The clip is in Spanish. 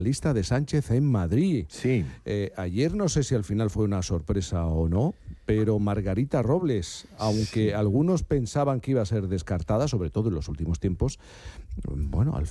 lista de Sánchez en Madrid. Sí. Ayer no sé si al final fue una sorpresa o no, pero Margarita Robles, aunque algunos pensaban que iba a ser descartada, sobre todo en los últimos tiempos, bueno, al